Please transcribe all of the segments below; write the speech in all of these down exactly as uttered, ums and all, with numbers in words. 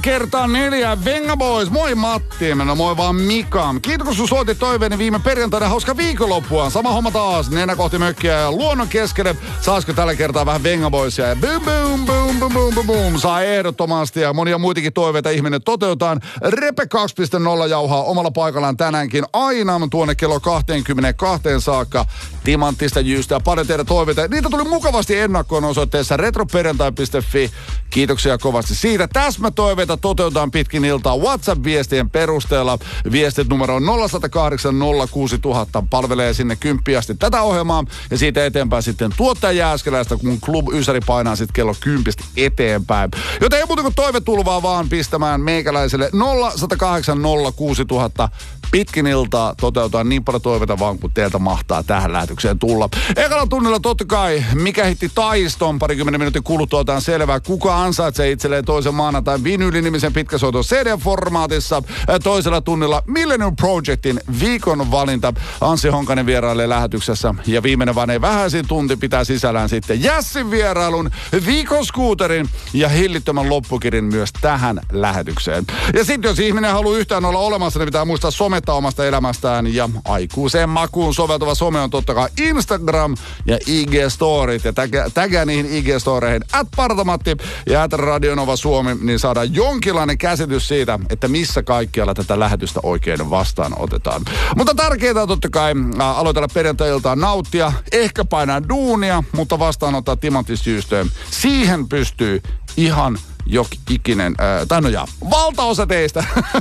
kertaa neljä. Venga Boys, moi Matti. No moi vaan Mika. Kiitos kun sun soitit toiveeni viime perjantaina. Hauska viikonloppua. Sama homma taas. Nenä kohti mökkiä ja luonnon keskelle. Saisiko tällä kertaa vähän Venga Boysia? Ja boom, boom, boom, boom, boom, boom, boom. Saa ehdottomasti ja monia muitakin toiveita ihminen toteutaan. Repe kaksi piste nolla jauhaa omalla paikallaan tänäänkin aina tuonne kello kaksikymmentäkaksi saakka. Timanttista jyystä ja paljon teidän toiveita. Niitä tuli mukavasti ennakkoon osoitteessa retroperjantai piste fi. Kiitoksia kovasti siitä. Täsmätoiveita toteutetaan pitkin iltaa WhatsApp-viestien perusteella. Viestit numero on nolla yksi kahdeksan nolla kuusi nolla nolla palvelee sinne kymppiasti tätä ohjelmaa. Ja siitä eteenpäin sitten tuottaja Jääskeläistä, kun Club Ysäri painaa sitten kello kympistä eteenpäin. Joten ei muuta kuin toivetulvaa vaan pistämään meikäläiselle nolla yksi kahdeksan nolla kuusi nolla nolla. Pitkin iltaa toteutetaan niin paljon toiveita vaan, kun teiltä mahtaa tähän lähetykseen tulla. Ekalla tunnilla totta kai, mikä hitti taiston, parikymmenen minuutin kuluttua otetaan selvää, kuka ansaitsee itselleen toisen maanantain vinyylinimisen pitkäsoiton C D-formaatissa. Toisella tunnilla Millennium Projectin viikon valinta. Anssi Honkanen vierailee lähetyksessä. Ja viimeinen vaan ei vähäisin tunti pitää sisällään sitten Jässin vierailun, viikon skuuterin ja hillittömän loppukirin myös tähän lähetykseen. Ja sitten jos ihminen haluaa yhtään olla olemassa, niin pitää muistaa sometta omasta elämästään. Ja aikuiseen makuun soveltuva some on totta kai Instagram ja I G-storit. Ja tägää niihin I G-storeihin at Partamatti ja at Radionova Suomi, niin saadaan jonkinlainen käsitys siitä, että missä kaikkialla tätä lähetystä oikein vastaanotetaan. Mutta tärkeintä on totta kai äh, aloitella perjantai-iltaan nauttia, ehkä painaa duunia, mutta vastaanottaa timanttisjyystöön. Siihen pystyy ihan jokin ikinen, äh, tai no jaa, valtaosa teistä,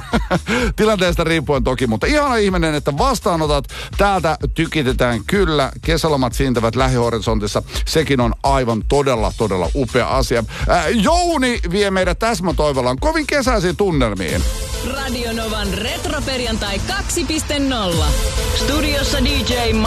tilanteesta riippuen toki, mutta ihana ihminen, että vastaanotat, täältä tykitetään kyllä, kesälomat siintävät lähihorisontissa, sekin on aivan todella, todella upea asia. Äh, Jouni vie meidät täsmätoivellaan kovin kesäisiin tunnelmiin. Radionovan retroperjantai kaksi piste nolla. Studiossa D J